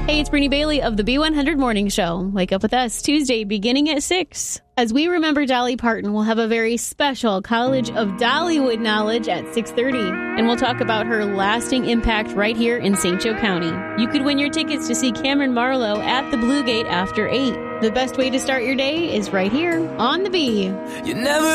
Hey, it's Brittany Bailey of the B100 Morning Show. Wake up with us Tuesday beginning at 6. As we remember Dolly Parton, we'll have a very special College of Dollywood knowledge at 6:30. And we'll talk about her lasting impact right here in St. Joe County. You could win your tickets to see Cameron Marlowe at the Blue Gate after 8. The best way to start your day is right here on the B. You never